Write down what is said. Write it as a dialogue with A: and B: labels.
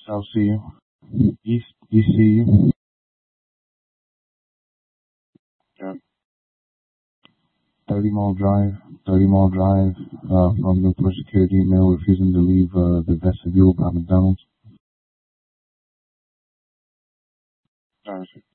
A: South CU, East CU. Yeah. 30 Mall Drive, 30 Mall Drive, from Newport security email refusing to leave the vestibule by McDonald's.